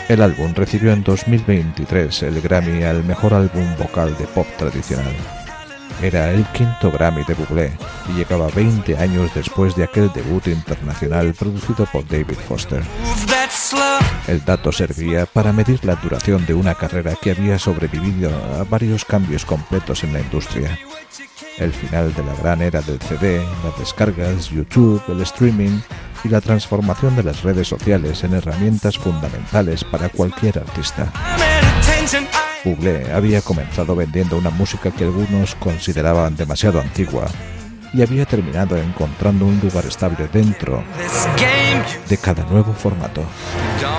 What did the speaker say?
El álbum recibió en 2023 el Grammy al mejor álbum vocal de pop tradicional. Era el quinto Grammy de Bublé y llegaba 20 años después de aquel debut internacional producido por David Foster. El dato servía para medir la duración de una carrera que había sobrevivido a varios cambios completos en la industria. El final de la gran era del CD, las descargas, YouTube, el streaming y la transformación de las redes sociales en herramientas fundamentales para cualquier artista. Bublé había comenzado vendiendo una música que algunos consideraban demasiado antigua y había terminado encontrando un lugar estable dentro de cada nuevo formato.